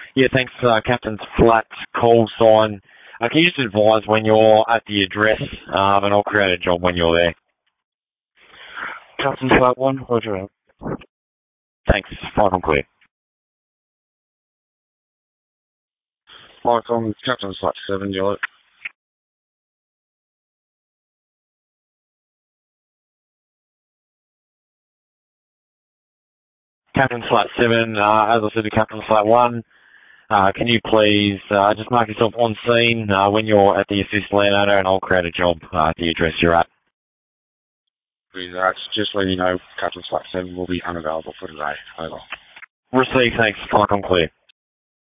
Yeah, thanks, Captain's Flat call sign. Can you just advise when you're at the address, and I'll create a job when you're there. Captain's Flat 1, roger out. Thanks, fine and clear. Mike on Captain's Flat 7, yellow. Captain's Flat 7, as I said to Captain's Flat 1, can you please just mark yourself on scene when you're at the assist landowner, and I'll create a job at the address you're at. Please, just letting you know, Captain's Flat 7 will be unavailable for today. Over. Receive, thanks, fine and clear.